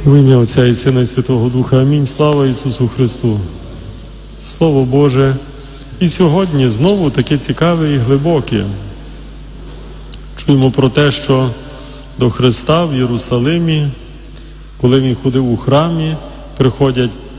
В ім'я Отця і Сина і Святого Духа. Амінь. Слава Ісусу Христу. Слово Боже. І сьогодні знову таке цікаве і глибоке. Чуємо про те, що до Христа в Єрусалимі, коли Він ходив у храмі, приходять